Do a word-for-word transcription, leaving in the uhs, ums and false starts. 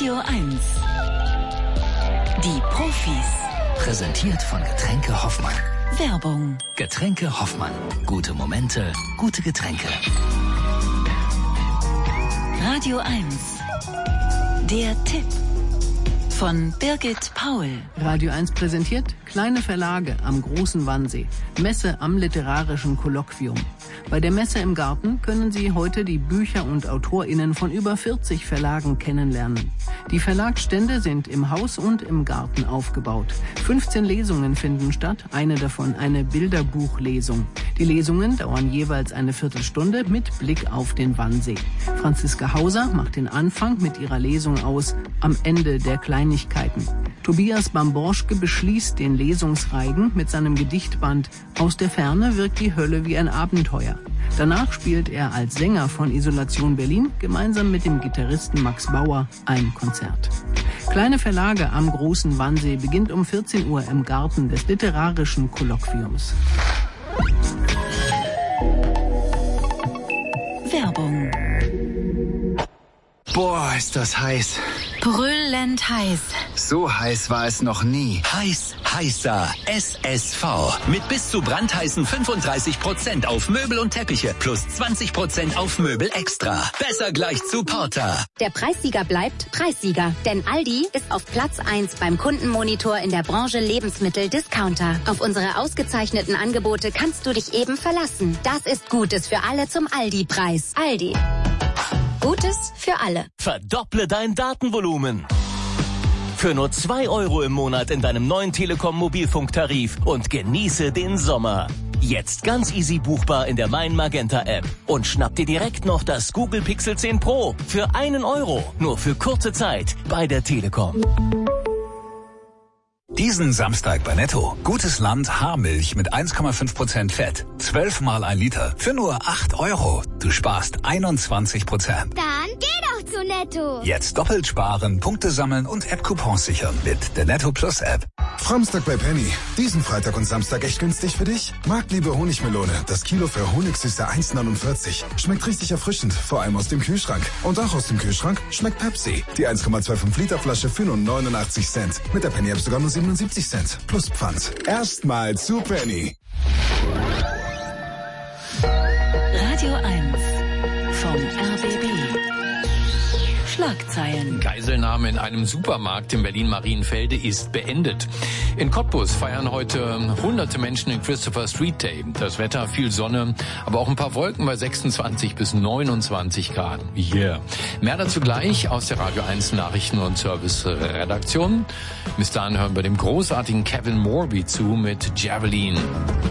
Radio eins. Die Profis. Präsentiert von Getränke Hoffmann. Werbung. Getränke Hoffmann. Gute Momente, gute Getränke. Radio eins. Der Tipp. Von Birgit Paul. Radio eins präsentiert Kleine Verlage am Großen Wannsee. Messe am Literarischen Kolloquium. Bei der Messe im Garten können Sie heute die Bücher und AutorInnen von über vierzig Verlagen kennenlernen. Die Verlagsstände sind im Haus und im Garten aufgebaut. fünfzehn Lesungen finden statt, eine davon eine Bilderbuchlesung. Die Lesungen dauern jeweils eine Viertelstunde mit Blick auf den Wannsee. Franziska Hauser macht den Anfang mit ihrer Lesung aus Am Ende der Kleinigkeiten. Tobias Bamborschke beschließt den Lesungsreigen mit seinem Gedichtband Aus der Ferne wirkt die Hölle wie ein Abenteuer. Danach spielt er als Sänger von Isolation Berlin gemeinsam mit dem Gitarristen Max Bauer ein Konzert. Kleine Verlage am Großen Wannsee beginnt um vierzehn Uhr im Garten des Literarischen Kolloquiums. Werbung. Boah, ist das heiß. Brüllend heiß. So heiß war es noch nie. Heiß, heißer, S S V. Mit bis zu brandheißen fünfunddreißig Prozent auf Möbel und Teppiche plus zwanzig Prozent auf Möbel extra. Besser gleich zu Porter. Der Preissieger bleibt Preissieger. Denn Aldi ist auf Platz eins beim Kundenmonitor in der Branche Lebensmittel-Discounter. Auf unsere ausgezeichneten Angebote kannst du dich eben verlassen. Das ist Gutes für alle zum Aldi-Preis. Aldi. Gutes für alle. Verdopple dein Datenvolumen. Für nur zwei Euro im Monat in deinem neuen Telekom-Mobilfunktarif und genieße den Sommer. Jetzt ganz easy buchbar in der Mein Magenta App. Und schnapp dir direkt noch das Google Pixel zehn Pro für einen Euro. Nur für kurze Zeit bei der Telekom. Diesen Samstag bei Netto. Gutes Land Haarmilch mit eins Komma fünf Prozent Fett. zwölf mal ein Liter. Für nur acht Euro. Du sparst einundzwanzig Prozent. Dann geh doch zu Netto. Jetzt doppelt sparen, Punkte sammeln und App-Coupons sichern mit der Netto Plus App. Samstag bei Penny. Diesen Freitag und Samstag echt günstig für dich? Marktliebe Honigmelone. Das Kilo für Honigsüße eins neunundvierzig. Schmeckt richtig erfrischend, vor allem aus dem Kühlschrank. Und auch aus dem Kühlschrank schmeckt Pepsi. Die eins Komma fünfundzwanzig Liter Flasche für nur neunundachtzig Cent. Mit der Penny App sogar nur siebenundsiebzig Cent. Plus Pfand. Erstmal zu Penny. Radio eins. Vom R B B. Schlagzeilen. Geiselnahme in einem Supermarkt in Berlin-Marienfelde ist beendet. In Cottbus feiern heute hunderte Menschen den Christopher Street Day. Das Wetter, viel Sonne, aber auch ein paar Wolken bei sechsundzwanzig bis neunundzwanzig Grad. Yeah. Mehr dazu gleich aus der Radio eins Nachrichten- und Service-Redaktion. Bis dahin hören wir dem großartigen Kevin Morby zu mit Javelin.